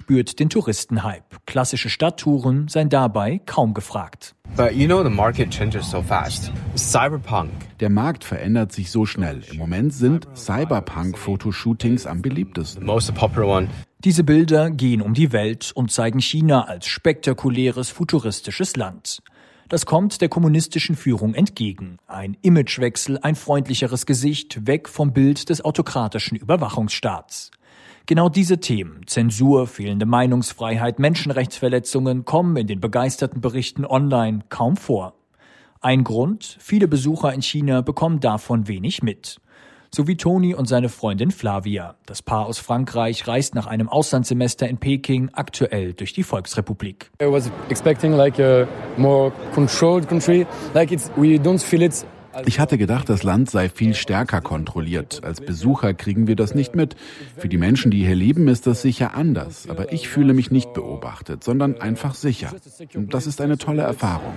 spürt den Touristenhype. Klassische Stadttouren seien dabei kaum gefragt. But the market changes so fast. Cyberpunk. Der Markt verändert sich so schnell. Im Moment sind Cyberpunk-Fotoshootings am beliebtesten. The most popular one. Diese Bilder gehen um die Welt und zeigen China als spektakuläres, futuristisches Land. Das kommt der kommunistischen Führung entgegen. Ein Imagewechsel, ein freundlicheres Gesicht, weg vom Bild des autokratischen Überwachungsstaats. Genau diese Themen, Zensur, fehlende Meinungsfreiheit, Menschenrechtsverletzungen, kommen in den begeisterten Berichten online kaum vor. Ein Grund: viele Besucher in China bekommen davon wenig mit. So wie Toni und seine Freundin Flavia. Das Paar aus Frankreich reist nach einem Auslandssemester in Peking aktuell durch die Volksrepublik. I was expecting like a more controlled country. We don't feel it. Ich hatte gedacht, das Land sei viel stärker kontrolliert. Als Besucher kriegen wir das nicht mit. Für die Menschen, die hier leben, ist das sicher anders. Aber ich fühle mich nicht beobachtet, sondern einfach sicher. Und das ist eine tolle Erfahrung.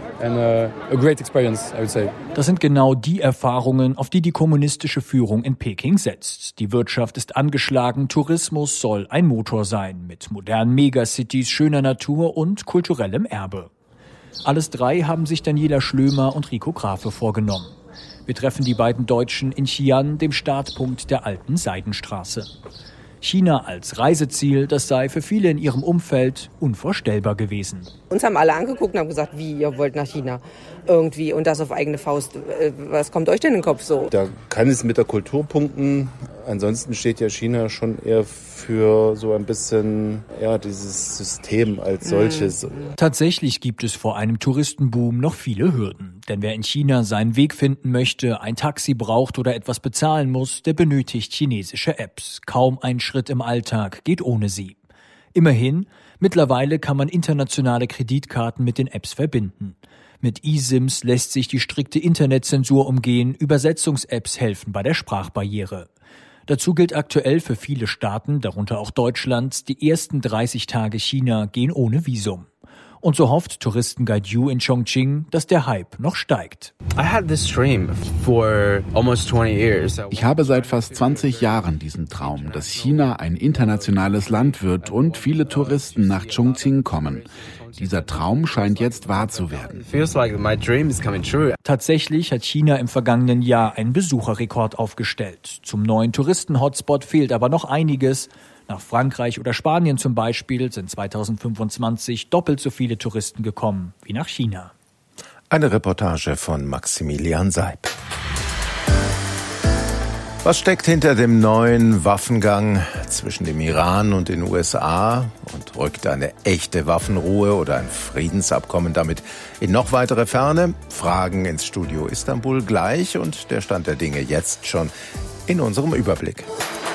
Das sind genau die Erfahrungen, auf die die kommunistische Führung in Peking setzt. Die Wirtschaft ist angeschlagen, Tourismus soll ein Motor sein, mit modernen Megacities, schöner Natur und kulturellem Erbe. Alles drei haben sich Daniela Schlömer und Rico Grafe vorgenommen. Wir treffen die beiden Deutschen in Xi'an, dem Startpunkt der alten Seidenstraße. China als Reiseziel, das sei für viele in ihrem Umfeld unvorstellbar gewesen. Uns haben alle angeguckt und haben gesagt, wie, ihr wollt nach China irgendwie und das auf eigene Faust. Was kommt euch denn in den Kopf so? Da kann es mit der Kultur punkten. Ansonsten steht ja China schon eher für so ein bisschen dieses System als solches. Tatsächlich gibt es vor einem Touristenboom noch viele Hürden. Denn wer in China seinen Weg finden möchte, ein Taxi braucht oder etwas bezahlen muss, der benötigt chinesische Apps. Kaum ein Schritt im Alltag geht ohne sie. Immerhin, mittlerweile kann man internationale Kreditkarten mit den Apps verbinden. Mit eSIMs lässt sich die strikte Internetzensur umgehen, Übersetzungs-Apps helfen bei der Sprachbarriere. Dazu gilt aktuell für viele Staaten, darunter auch Deutschland, die ersten 30 Tage China gehen ohne Visum. Und so hofft Touristenguide Yu in Chongqing, dass der Hype noch steigt. Ich habe seit fast 20 Jahren diesen Traum, dass China ein internationales Land wird und viele Touristen nach Chongqing kommen. Dieser Traum scheint jetzt wahr zu werden. Tatsächlich hat China im vergangenen Jahr einen Besucherrekord aufgestellt. Zum neuen Touristen-Hotspot fehlt aber noch einiges. Nach Frankreich oder Spanien zum Beispiel sind 2025 doppelt so viele Touristen gekommen wie nach China. Eine Reportage von Maximilian Seib. Was steckt hinter dem neuen Waffengang zwischen dem Iran und den USA und rückt eine echte Waffenruhe oder ein Friedensabkommen damit in noch weitere Ferne? Fragen ins Studio Istanbul gleich und der Stand der Dinge jetzt schon in unserem Überblick.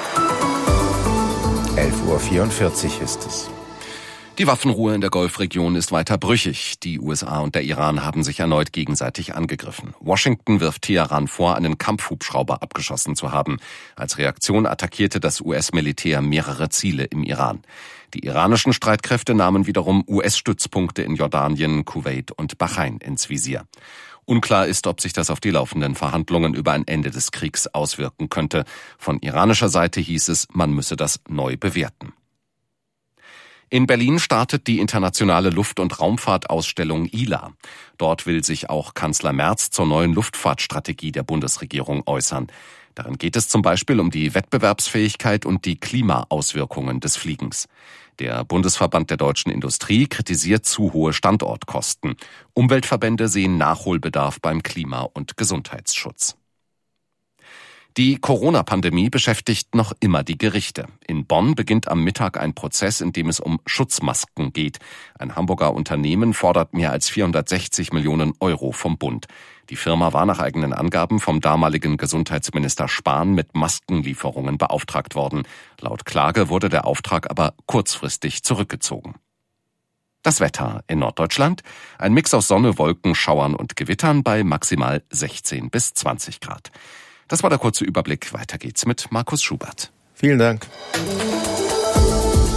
11:44 Uhr ist es. Die Waffenruhe in der Golfregion ist weiter brüchig. Die USA und der Iran haben sich erneut gegenseitig angegriffen. Washington wirft Teheran vor, einen Kampfhubschrauber abgeschossen zu haben. Als Reaktion attackierte das US-Militär mehrere Ziele im Iran. Die iranischen Streitkräfte nahmen wiederum US-Stützpunkte in Jordanien, Kuwait und Bahrain ins Visier. Unklar ist, ob sich das auf die laufenden Verhandlungen über ein Ende des Kriegs auswirken könnte. Von iranischer Seite hieß es, man müsse das neu bewerten. In Berlin startet die internationale Luft- und Raumfahrtausstellung ILA. Dort will sich auch Kanzler Merz zur neuen Luftfahrtstrategie der Bundesregierung äußern. Darin geht es zum Beispiel um die Wettbewerbsfähigkeit und die Klimaauswirkungen des Fliegens. Der Bundesverband der deutschen Industrie kritisiert zu hohe Standortkosten. Umweltverbände sehen Nachholbedarf beim Klima- und Gesundheitsschutz. Die Corona-Pandemie beschäftigt noch immer die Gerichte. In Bonn beginnt am Mittag ein Prozess, in dem es um Schutzmasken geht. Ein Hamburger Unternehmen fordert mehr als 460 Millionen Euro vom Bund. Die Firma war nach eigenen Angaben vom damaligen Gesundheitsminister Spahn mit Maskenlieferungen beauftragt worden. Laut Klage wurde der Auftrag aber kurzfristig zurückgezogen. Das Wetter in Norddeutschland: ein Mix aus Sonne, Wolken, Schauern und Gewittern bei maximal 16 bis 20 Grad. Das war der kurze Überblick. Weiter geht's mit Markus Schubert. Vielen Dank.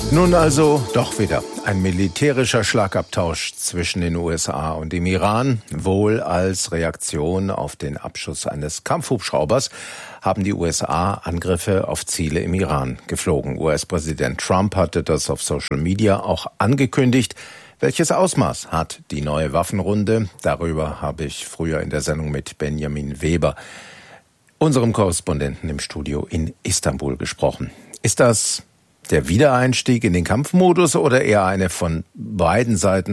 Nun also doch wieder ein militärischer Schlagabtausch zwischen den USA und dem Iran. Wohl als Reaktion auf den Abschuss eines Kampfhubschraubers haben die USA Angriffe auf Ziele im Iran geflogen. US-Präsident Trump hatte das auf Social Media auch angekündigt. Welches Ausmaß hat die neue Waffenrunde? Darüber habe ich früher in der Sendung mit Benjamin Weber, unserem Korrespondenten im Studio in Istanbul, gesprochen. Ist das der Wiedereinstieg in den Kampfmodus oder eher ein von beiden Seiten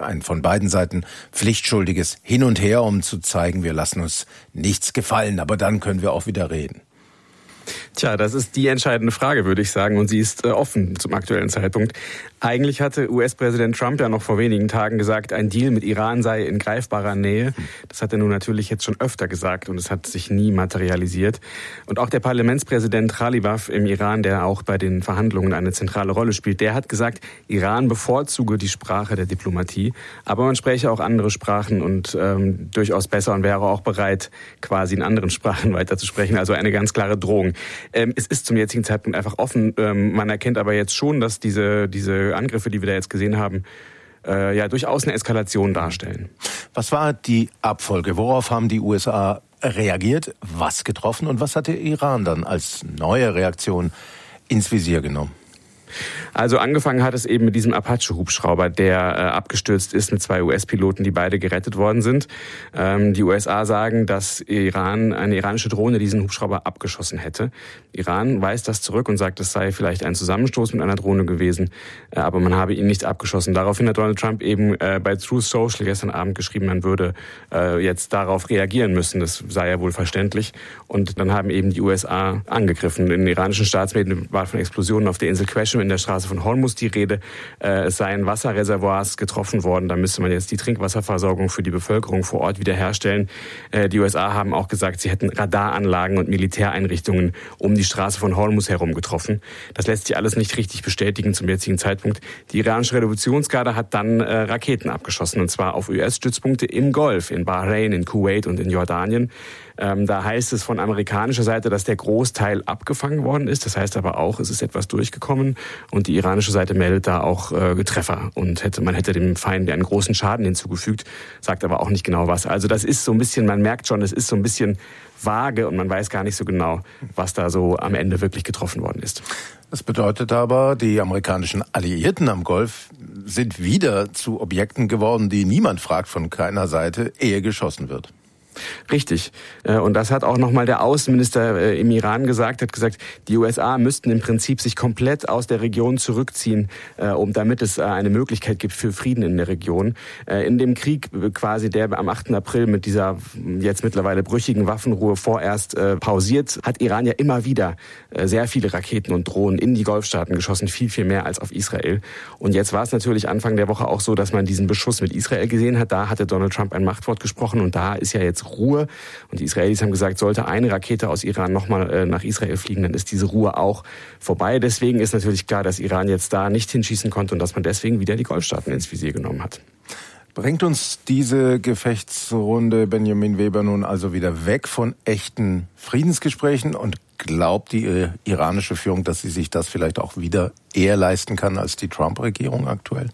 pflichtschuldiges Hin und Her, um zu zeigen, wir lassen uns nichts gefallen, aber dann können wir auch wieder reden? Tja, das ist die entscheidende Frage, würde ich sagen, und sie ist offen zum aktuellen Zeitpunkt. Eigentlich hatte US-Präsident Trump ja noch vor wenigen Tagen gesagt, ein Deal mit Iran sei in greifbarer Nähe. Das hat er nun natürlich jetzt schon öfter gesagt und es hat sich nie materialisiert. Und auch der Parlamentspräsident Khalibaf im Iran, der auch bei den Verhandlungen eine zentrale Rolle spielt, der hat gesagt, Iran bevorzuge die Sprache der Diplomatie, aber man spreche auch andere Sprachen und durchaus besser und wäre auch bereit, quasi in anderen Sprachen weiterzusprechen. Also eine ganz klare Drohung. Es ist zum jetzigen Zeitpunkt einfach offen. Man erkennt aber jetzt schon, dass diese Angriffe, die wir da jetzt gesehen haben, durchaus eine Eskalation darstellen. Was war die Abfolge? Worauf haben die USA reagiert? Was getroffen? Und was hat der Iran dann als neue Reaktion ins Visier genommen? Also angefangen hat es eben mit diesem Apache-Hubschrauber, der abgestürzt ist mit 2 US-Piloten, die beide gerettet worden sind. Die USA sagen, dass eine iranische Drohne diesen Hubschrauber abgeschossen hätte. Iran weist das zurück und sagt, es sei vielleicht ein Zusammenstoß mit einer Drohne gewesen, aber man habe ihn nicht abgeschossen. Daraufhin hat Donald Trump eben bei Truth Social gestern Abend geschrieben, man würde jetzt darauf reagieren müssen. Das sei ja wohl verständlich. Und dann haben eben die USA angegriffen. In den iranischen Staatsmedien war von Explosionen auf der Insel Qashem in der Straße von Hormuz die Rede. Es seien Wasserreservoirs getroffen worden. Da müsste man jetzt die Trinkwasserversorgung für die Bevölkerung vor Ort wiederherstellen. Die USA haben auch gesagt, sie hätten Radaranlagen und Militäreinrichtungen um die Straße von Hormuz herum getroffen. Das lässt sich alles nicht richtig bestätigen zum jetzigen Zeitpunkt. Die iranische Revolutionsgarde hat dann Raketen abgeschossen, und zwar auf US-Stützpunkte im Golf, in Bahrain, in Kuwait und in Jordanien. Da heißt es von amerikanischer Seite, dass der Großteil abgefangen worden ist. Das heißt aber auch, es ist etwas durchgekommen, und die iranische Seite meldet da auch Treffer und man hätte dem Feind einen großen Schaden hinzugefügt, sagt aber auch nicht genau was. Also das ist so ein bisschen, man merkt schon, es ist so ein bisschen vage und man weiß gar nicht so genau, was da so am Ende wirklich getroffen worden ist. Das bedeutet aber, die amerikanischen Alliierten am Golf sind wieder zu Objekten geworden, die niemand fragt von keiner Seite, ehe geschossen wird. Richtig. Und das hat auch nochmal der Außenminister im Iran gesagt, hat gesagt, die USA müssten im Prinzip sich komplett aus der Region zurückziehen, damit es eine Möglichkeit gibt für Frieden in der Region. In dem Krieg quasi, der am 8. April mit dieser jetzt mittlerweile brüchigen Waffenruhe vorerst pausiert, hat Iran ja immer wieder sehr viele Raketen und Drohnen in die Golfstaaten geschossen, viel, viel mehr als auf Israel. Und jetzt war es natürlich Anfang der Woche auch so, dass man diesen Beschuss mit Israel gesehen hat. Da hatte Donald Trump ein Machtwort gesprochen und da ist ja jetzt Ruhe. Und die Israelis haben gesagt, sollte eine Rakete aus Iran nochmal nach Israel fliegen, dann ist diese Ruhe auch vorbei. Deswegen ist natürlich klar, dass Iran jetzt da nicht hinschießen konnte und dass man deswegen wieder die Golfstaaten ins Visier genommen hat. Bringt uns diese Gefechtsrunde, Benjamin Weber, nun also wieder weg von echten Friedensgesprächen, und glaubt die iranische Führung, dass sie sich das vielleicht auch wieder eher leisten kann als die Trump-Regierung aktuell?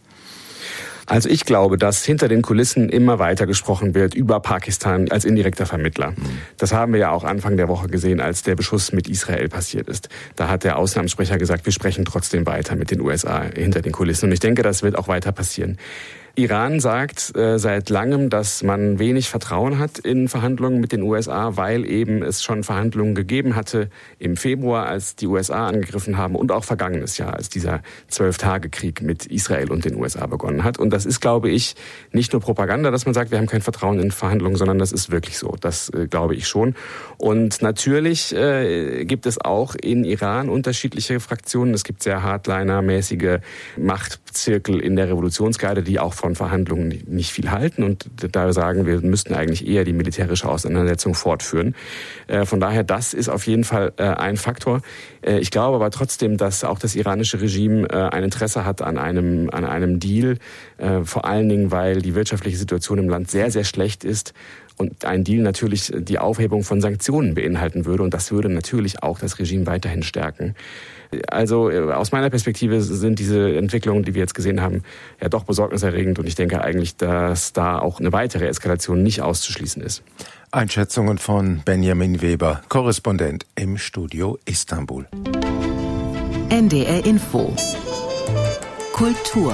Also ich glaube, dass hinter den Kulissen immer weiter gesprochen wird über Pakistan als indirekter Vermittler. Das haben wir ja auch Anfang der Woche gesehen, als der Beschuss mit Israel passiert ist. Da hat der Außenamtssprecher gesagt, wir sprechen trotzdem weiter mit den USA hinter den Kulissen. Und ich denke, das wird auch weiter passieren. Iran sagt seit langem, dass man wenig Vertrauen hat in Verhandlungen mit den USA, weil eben es schon Verhandlungen gegeben hatte im Februar, als die USA angegriffen haben, und auch vergangenes Jahr, als dieser 12-Tage-Krieg mit Israel und den USA begonnen hat. Und das ist, glaube ich, nicht nur Propaganda, dass man sagt, wir haben kein Vertrauen in Verhandlungen, sondern das ist wirklich so. Das glaube ich schon. Und natürlich gibt es auch in Iran unterschiedliche Fraktionen. Es gibt sehr Hardliner-mäßige Machtzirkel in der Revolutionsgarde, die auch von Verhandlungen nicht viel halten und da sagen, wir müssten eigentlich eher die militärische Auseinandersetzung fortführen. Von daher, das ist auf jeden Fall ein Faktor. Ich glaube aber trotzdem, dass auch das iranische Regime ein Interesse hat an einem Deal, vor allen Dingen, weil die wirtschaftliche Situation im Land sehr, sehr schlecht ist Und ein Deal natürlich die Aufhebung von Sanktionen beinhalten würde. Und das würde natürlich auch das Regime weiterhin stärken. Also aus meiner Perspektive sind diese Entwicklungen, die wir jetzt gesehen haben, ja doch besorgniserregend. Und ich denke eigentlich, dass da auch eine weitere Eskalation nicht auszuschließen ist. Einschätzungen von Benjamin Weber, Korrespondent im Studio Istanbul. NDR Info. Kultur.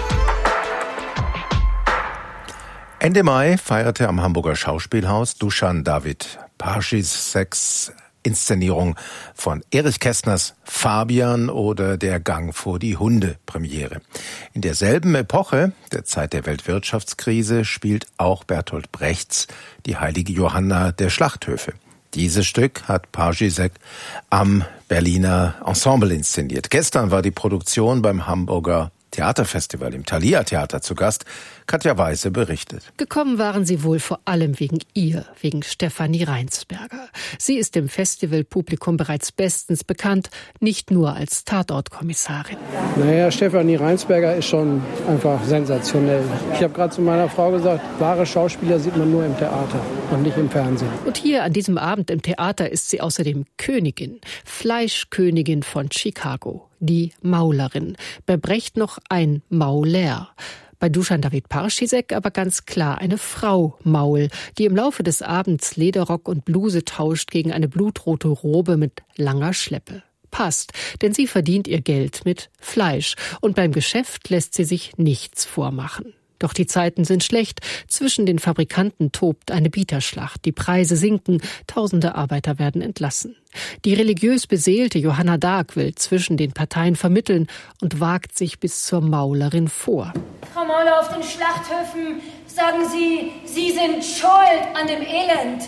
Ende Mai feierte am Hamburger Schauspielhaus Dusan David Paršisek's Inszenierung von Erich Kästners Fabian oder Der Gang vor die Hunde Premiere. In derselben Epoche, der Zeit der Weltwirtschaftskrise, spielt auch Bertolt Brechts Die heilige Johanna der Schlachthöfe. Dieses Stück hat Paršísek am Berliner Ensemble inszeniert. Gestern war die Produktion beim Hamburger Theaterfestival im Thalia Theater zu Gast. Katja Weise berichtet. Gekommen waren sie wohl vor allem wegen ihr, wegen Stefanie Reinsberger. Sie ist dem Festivalpublikum bereits bestens bekannt, nicht nur als Tatortkommissarin. Naja, Stefanie Reinsberger ist schon einfach sensationell. Ich habe gerade zu meiner Frau gesagt, wahre Schauspieler sieht man nur im Theater und nicht im Fernsehen. Und hier an diesem Abend im Theater ist sie außerdem Königin, Fleischkönigin von Chicago, die Maulerin. Bei Brecht noch ein Mauler. Bei Dusan David Paršísek aber ganz klar eine Frau Maul, die im Laufe des Abends Lederrock und Bluse tauscht gegen eine blutrote Robe mit langer Schleppe. Passt, denn sie verdient ihr Geld mit Fleisch und beim Geschäft lässt sie sich nichts vormachen. Doch die Zeiten sind schlecht. Zwischen den Fabrikanten tobt eine Bieterschlacht. Die Preise sinken, tausende Arbeiter werden entlassen. Die religiös beseelte Johanna d'Arc will zwischen den Parteien vermitteln und wagt sich bis zur Maulerin vor. Frau Mauler, auf den Schlachthöfen sagen Sie, Sie sind schuld an dem Elend.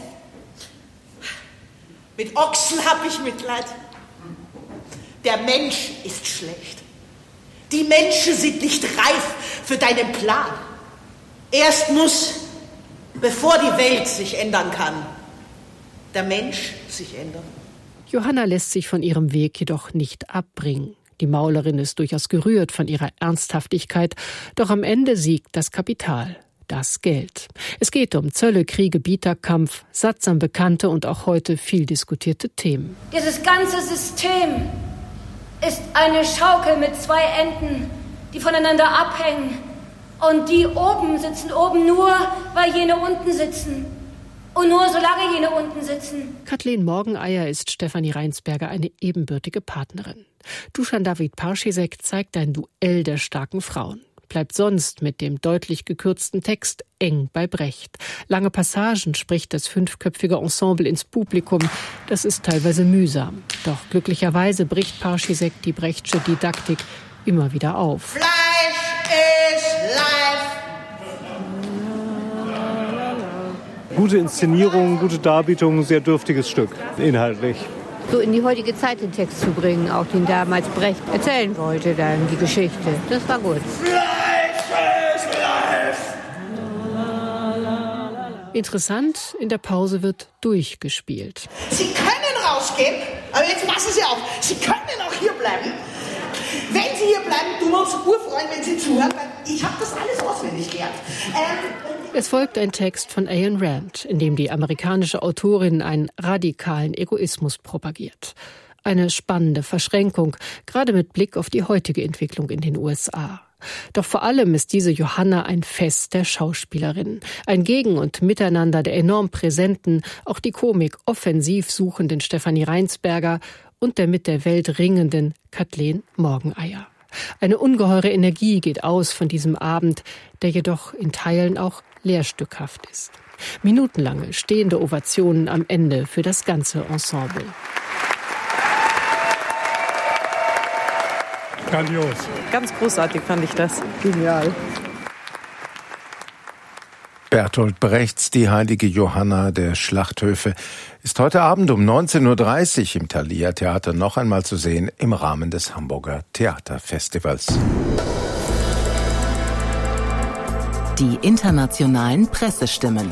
Mit Ochsen hab ich Mitleid. Der Mensch ist schlecht. Die Menschen sind nicht reif für deinen Plan. Erst muss, bevor die Welt sich ändern kann, der Mensch sich ändern. Johanna lässt sich von ihrem Weg jedoch nicht abbringen. Die Maulerin ist durchaus gerührt von ihrer Ernsthaftigkeit, doch am Ende siegt das Kapital, das Geld. Es geht um Zölle, Kriege, Bieterkampf, sattsam bekannte und auch heute viel diskutierte Themen. Dieses ganze System ist eine Schaukel mit zwei Enden, die voneinander abhängen. Und die oben sitzen oben nur, weil jene unten sitzen. Und nur solange jene unten sitzen. Kathleen Morgeneier ist Stefanie Reinsberger eine ebenbürtige Partnerin. Dusan David Paršísek zeigt ein Duell der starken Frauen. Bleibt sonst mit dem deutlich gekürzten Text eng bei Brecht. Lange Passagen spricht das 5-köpfige Ensemble ins Publikum. Das ist teilweise mühsam. Doch glücklicherweise bricht Paršísek die Brechtsche Didaktik immer wieder auf. Fleisch ist life. Gute Inszenierung, gute Darbietung, sehr dürftiges Stück, inhaltlich. So in die heutige Zeit den Text zu bringen, auch den damals Brecht erzählen wollte, dann die Geschichte. Das war gut. Interessant, in der Pause wird durchgespielt. Sie können rausgehen, aber jetzt passen Sie auf. Sie können auch hier bleiben. Wenn Sie hier bleiben, tun wir uns urfreuen, wenn Sie zuhören, weil ich habe das alles auswendig gelernt. Es folgt ein Text von Ayn Rand, in dem die amerikanische Autorin einen radikalen Egoismus propagiert. Eine spannende Verschränkung, gerade mit Blick auf die heutige Entwicklung in den USA. Doch vor allem ist diese Johanna ein Fest der Schauspielerin. Ein Gegen- und Miteinander der enorm präsenten, auch die Komik offensiv suchenden Stefanie Reinsberger und der mit der Welt ringenden Kathleen Morgeneier. Eine ungeheure Energie geht aus von diesem Abend, der jedoch in Teilen auch lehrstückhaft ist. Minutenlange stehende Ovationen am Ende für das ganze Ensemble. Grandios. Ganz großartig fand ich das. Genial. Bertolt Brechts Die heilige Johanna der Schlachthöfe ist heute Abend um 19.30 Uhr im Thalia Theater noch einmal zu sehen im Rahmen des Hamburger Theaterfestivals. Die internationalen Pressestimmen.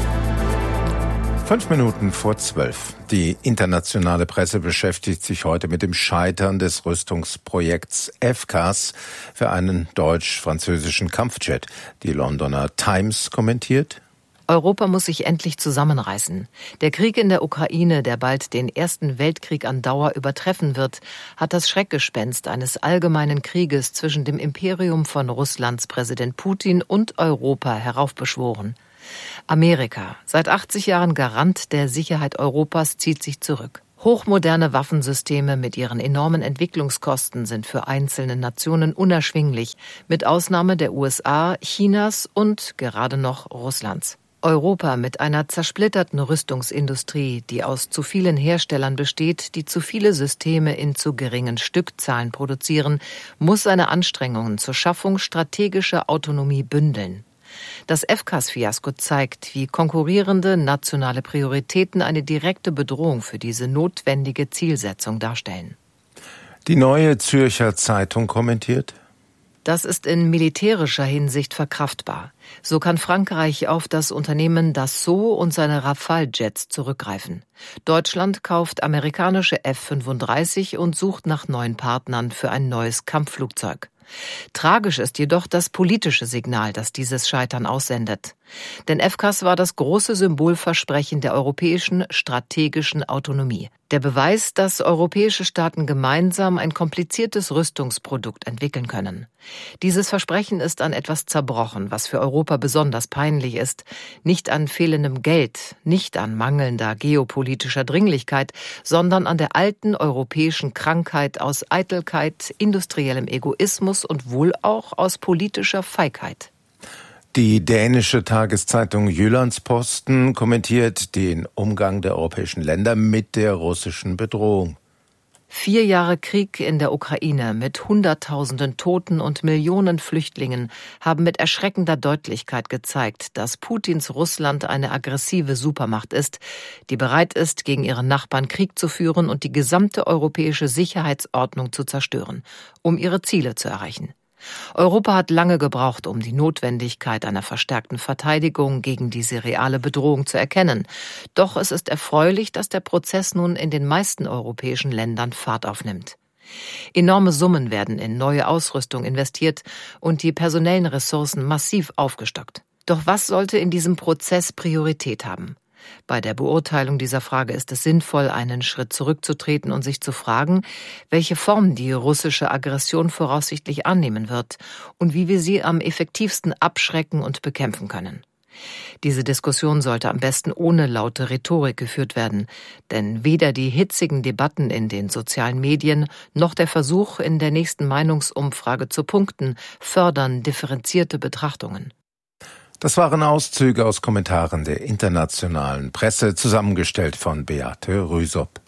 5 Minuten vor 12. Die internationale Presse beschäftigt sich heute mit dem Scheitern des Rüstungsprojekts FCAS für einen deutsch-französischen Kampfjet. Die Londoner Times kommentiert: Europa muss sich endlich zusammenreißen. Der Krieg in der Ukraine, der bald den Ersten Weltkrieg an Dauer übertreffen wird, hat das Schreckgespenst eines allgemeinen Krieges zwischen dem Imperium von Russlands Präsident Putin und Europa heraufbeschworen. Amerika, seit 80 Jahren Garant der Sicherheit Europas, zieht sich zurück. Hochmoderne Waffensysteme mit ihren enormen Entwicklungskosten sind für einzelne Nationen unerschwinglich, mit Ausnahme der USA, Chinas und gerade noch Russlands. Europa mit einer zersplitterten Rüstungsindustrie, die aus zu vielen Herstellern besteht, die zu viele Systeme in zu geringen Stückzahlen produzieren, muss seine Anstrengungen zur Schaffung strategischer Autonomie bündeln. Das FCAS-Fiasko zeigt, wie konkurrierende nationale Prioritäten eine direkte Bedrohung für diese notwendige Zielsetzung darstellen. Die Neue Zürcher Zeitung kommentiert: Das ist in militärischer Hinsicht verkraftbar. So kann Frankreich auf das Unternehmen Dassault und seine Rafale-Jets zurückgreifen. Deutschland kauft amerikanische F-35 und sucht nach neuen Partnern für ein neues Kampfflugzeug. Tragisch ist jedoch das politische Signal, das dieses Scheitern aussendet. Denn FCAS war das große Symbolversprechen der europäischen strategischen Autonomie. Der Beweis, dass europäische Staaten gemeinsam ein kompliziertes Rüstungsprodukt entwickeln können. Dieses Versprechen ist an etwas zerbrochen, was für Europa besonders peinlich ist. Nicht an fehlendem Geld, nicht an mangelnder geopolitischer Dringlichkeit, sondern an der alten europäischen Krankheit aus Eitelkeit, industriellem Egoismus und wohl auch aus politischer Feigheit. Die dänische Tageszeitung Jyllands-Posten kommentiert den Umgang der europäischen Länder mit der russischen Bedrohung. 4 Jahre Krieg in der Ukraine mit Hunderttausenden Toten und Millionen Flüchtlingen haben mit erschreckender Deutlichkeit gezeigt, dass Putins Russland eine aggressive Supermacht ist, die bereit ist, gegen ihren Nachbarn Krieg zu führen und die gesamte europäische Sicherheitsordnung zu zerstören, um ihre Ziele zu erreichen. Europa hat lange gebraucht, um die Notwendigkeit einer verstärkten Verteidigung gegen diese reale Bedrohung zu erkennen. Doch es ist erfreulich, dass der Prozess nun in den meisten europäischen Ländern Fahrt aufnimmt. Enorme Summen werden in neue Ausrüstung investiert und die personellen Ressourcen massiv aufgestockt. Doch was sollte in diesem Prozess Priorität haben? Bei der Beurteilung dieser Frage ist es sinnvoll, einen Schritt zurückzutreten und sich zu fragen, welche Form die russische Aggression voraussichtlich annehmen wird und wie wir sie am effektivsten abschrecken und bekämpfen können. Diese Diskussion sollte am besten ohne laute Rhetorik geführt werden, denn weder die hitzigen Debatten in den sozialen Medien noch der Versuch, in der nächsten Meinungsumfrage zu punkten, fördern differenzierte Betrachtungen. Das waren Auszüge aus Kommentaren der internationalen Presse, zusammengestellt von Beate Rüsop.